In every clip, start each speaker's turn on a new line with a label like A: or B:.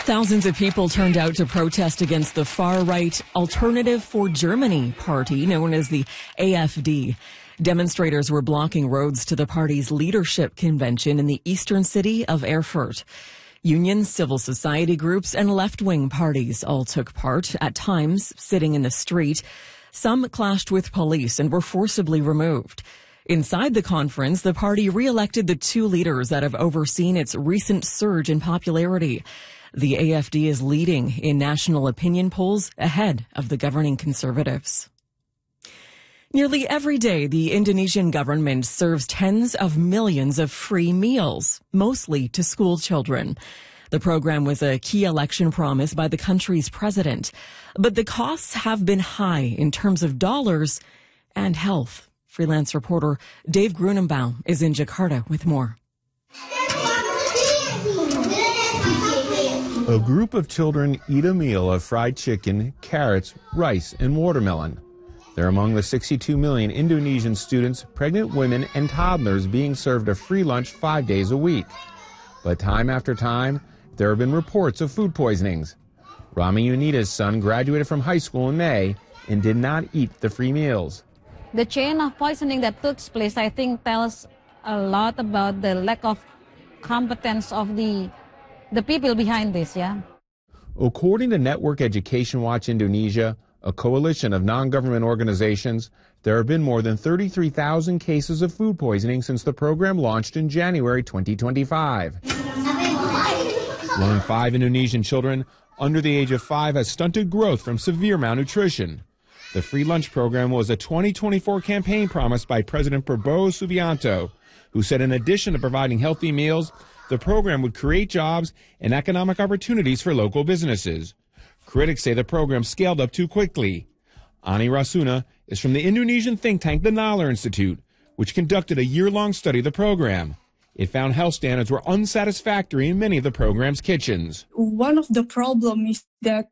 A: Thousands of people turned out to protest against the far-right Alternative for Germany party, known as the AfD. Demonstrators were blocking roads to the party's leadership convention in the eastern city of Erfurt. Unions, civil society groups, and left-wing parties all took part, at times sitting in the street. Some clashed with police and were forcibly removed. Inside the conference, the party re-elected the two leaders that have overseen its recent surge in popularity. The AfD is leading in national opinion polls ahead of the governing Conservatives. Nearly every day, the Indonesian government serves tens of millions of free meals, mostly to school children. The program was a key election promise by the country's president, but the costs have been high in terms of dollars and health. Freelance reporter Dave Grunenbaum is in Jakarta with more.
B: A group of children eat a meal of fried chicken, carrots, rice, and watermelon. They're among the 62 million Indonesian students, pregnant women, and toddlers being served a free lunch 5 days a week. But time after time, there have been reports of food poisonings. Rami Yunita's son graduated from high school in May and did not eat the free meals.
C: The chain of poisoning that took place, I think, tells a lot about the lack of competence of the people behind this, yeah.
B: According to Network Education Watch Indonesia, a coalition of non-government organizations, there have been more than 33,000 cases of food poisoning since the program launched in January 2025. 1 in 5 Indonesian children under the age of 5 has stunted growth from severe malnutrition. The free lunch program was a 2024 campaign promised by President Prabowo Subianto, who said in addition to providing healthy meals, the program would create jobs and economic opportunities for local businesses. Critics say the program scaled up too quickly. Ani Rasuna is from the Indonesian think tank the Nalar Institute, which conducted a year-long study of the program. It found health standards were unsatisfactory in many of the program's kitchens.
D: One of the problems is that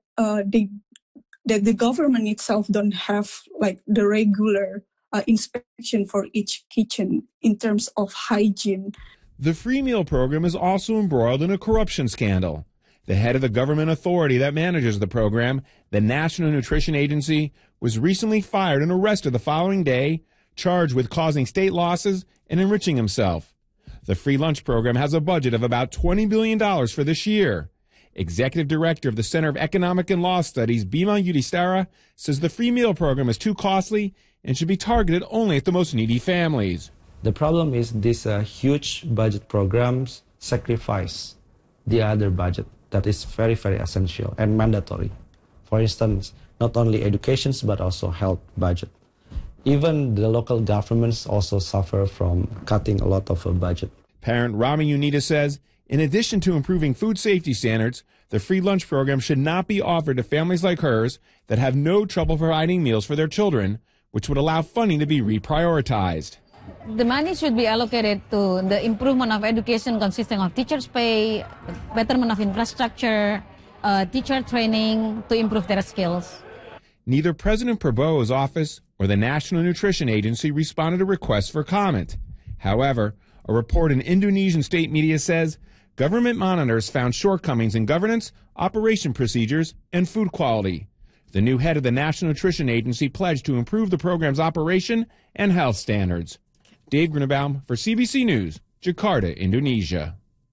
D: the government itself don't have like the regular inspection for each kitchen in terms of hygiene.
B: The free meal program is also embroiled in a corruption scandal. The head of the government authority that manages the program, the National Nutrition Agency, was recently fired and arrested the following day, charged with causing state losses and enriching himself. The free lunch program has a budget of about $20 billion for this year. Executive Director of the Center of Economic and Law Studies, Bima Yudhistira, says the free meal program is too costly and should be targeted only at the most needy families.
E: The problem is these huge budget programs sacrifice the other budget that is very, very essential and mandatory. For instance, not only education, but also health budget. Even the local governments also suffer from cutting a lot of a budget.
B: Parent Rami Yunita says, in addition to improving food safety standards, the free lunch program should not be offered to families like hers that have no trouble providing meals for their children, which would allow funding to be reprioritized.
C: The money should be allocated to the improvement of education consisting of teachers' pay, betterment of infrastructure, teacher training to improve their skills.
B: Neither President Prabowo's office or the National Nutrition Agency responded to requests for comment. However, a report in Indonesian state media says government monitors found shortcomings in governance, operation procedures, and food quality. The new head of the National Nutrition Agency pledged to improve the program's operation and health standards. Dave Grunenbaum for CBC News, Jakarta, Indonesia.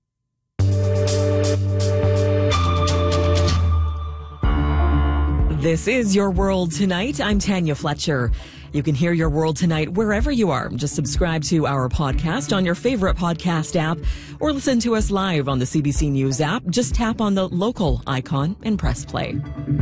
A: This is Your World Tonight. I'm Tanya Fletcher. You can hear Your World Tonight wherever you are. Just subscribe to our podcast on your favorite podcast app or listen to us live on the CBC News app. Just tap on the local icon and press play.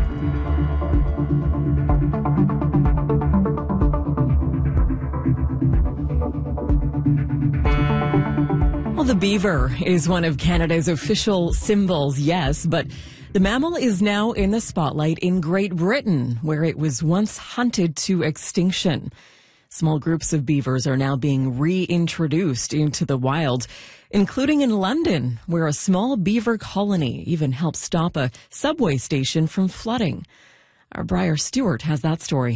A: Well, the beaver is one of Canada's official symbols, yes, but the mammal is now in the spotlight in Great Britain, where it was once hunted to extinction. Small groups of beavers are now being reintroduced into the wild, including in London, where a small beaver colony even helped stop a subway station from flooding. Our Briar Stewart has that story.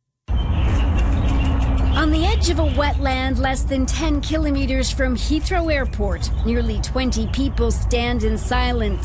F: On the edge of a wetland less than 10 kilometers from Heathrow Airport, nearly 20 people stand in silence